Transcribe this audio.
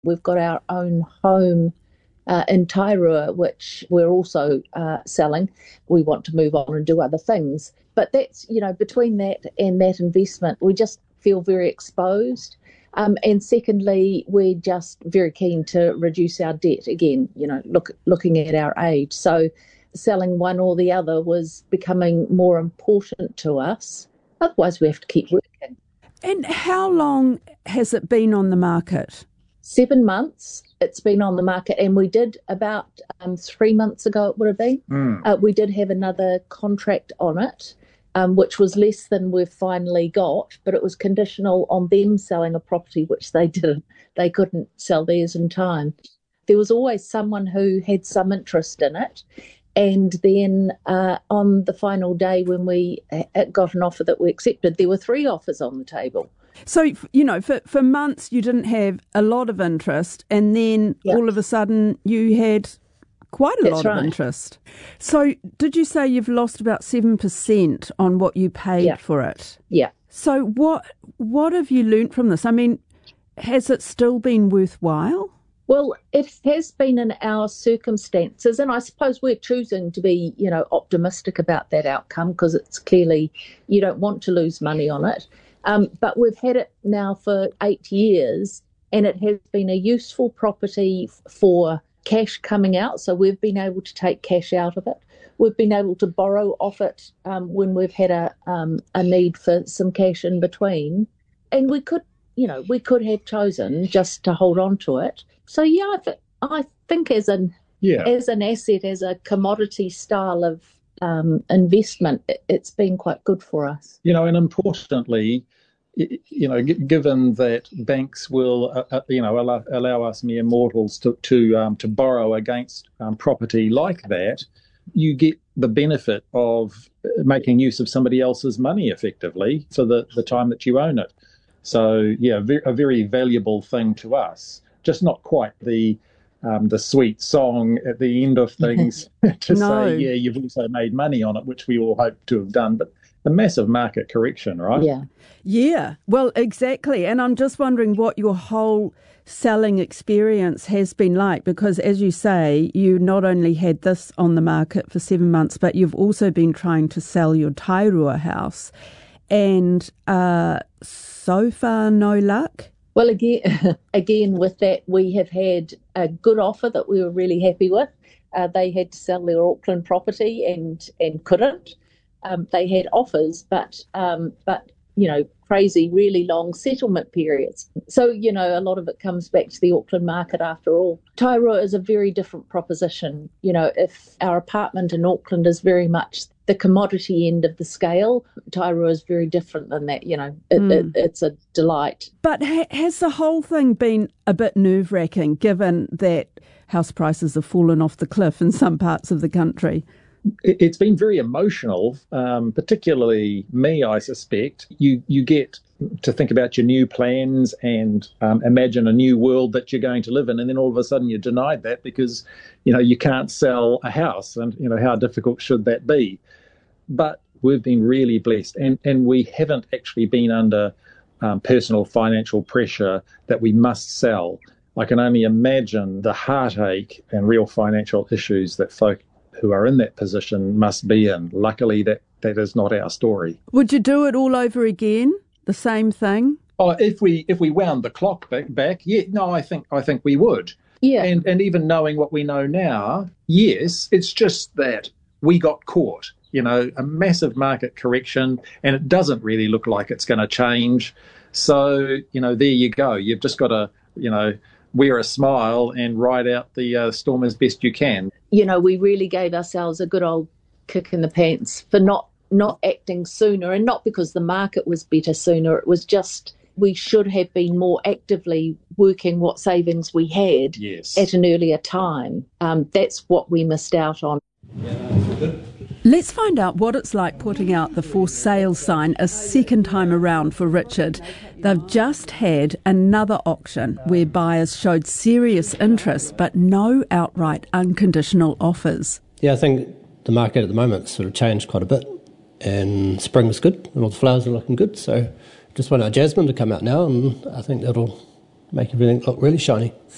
We've got our own home in Tairua, which we're also selling. We want to move on and do other things. But that's, between that and that investment, we just feel very exposed. And secondly, we're just very keen to reduce our debt again, looking at our age. So selling one or the other was becoming more important to us. Otherwise, we have to keep working. And how long has it been on the market? 7 months it's been on the market, and we did about 3 months ago, it would have been. We did have another contract on it, which was less than we've finally got, but it was conditional on them selling a property, which they didn't. They couldn't sell theirs in time. There was always someone who had some interest in it. And then on the final day when we got an offer that we accepted, there were 3 offers on the table. So, for months you didn't have a lot of interest, and then all of a sudden you had quite a lot of interest. So did you say you've lost about 7% on what you paid for it? Yeah. So what have you learnt from this? I mean, has it still been worthwhile? Well, it has been in our circumstances, and I suppose we're choosing to be, optimistic about that outcome, because it's clearly you don't want to lose money on it. But we've had it now for 8 years, and it has been a useful property for cash coming out. So we've been able to take cash out of it. We've been able to borrow off it when we've had a need for some cash in between, and we could have chosen just to hold on to it. So I think as an asset, as a commodity style of investment, it's been quite good for us. And importantly, given that banks will allow us mere mortals to borrow against property like that, you get the benefit of making use of somebody else's money effectively for the time that you own it. So a very valuable thing to us. Just not quite the sweet song at the end of things to say, you've also made money on it, which we all hope to have done. But a massive market correction, right? Yeah, well, exactly. And I'm just wondering what your whole selling experience has been like, because as you say, you not only had this on the market for 7 months, but you've also been trying to sell your Tairua house. And so far, no luck? Well, again, with that, we have had a good offer that we were really happy with. They had to sell their Auckland property and couldn't. They had offers, but crazy, really long settlement periods. So, a lot of it comes back to the Auckland market after all. Tairua is a very different proposition. If our apartment in Auckland is very much the commodity end of the scale, Tairua is very different than that. It's a delight. But has the whole thing been a bit nerve-wracking, given that house prices have fallen off the cliff in some parts of the country? It's been very emotional, particularly me, I suspect. You get to think about your new plans and imagine a new world that you're going to live in, and then all of a sudden you're denied that because, you can't sell a house, and, how difficult should that be? But we've been really blessed, and we haven't actually been under personal financial pressure that we must sell. I can only imagine the heartache and real financial issues that folk who are in that position must be in. Luckily, that is not our story. Would you do it all over again? The same thing? Oh, if we wound the clock back, I think we would. Yeah. And even knowing what we know now, yes, it's just that we got caught. A massive market correction, and it doesn't really look like it's going to change. So, there you go. You've just got to, wear a smile and ride out the storm as best you can. We really gave ourselves a good old kick in the pants for not acting sooner, and not because the market was better sooner. It was just we should have been more actively working what savings we had at an earlier time. That's what we missed out on. Let's find out what it's like putting out the for sale sign a second time around for Richard. They've just had another auction where buyers showed serious interest but no outright unconditional offers. Yeah, I think the market at the moment sort of changed quite a bit, and spring was good and all the flowers are looking good, so just want our jasmine to come out now, and I think that'll make everything look really shiny.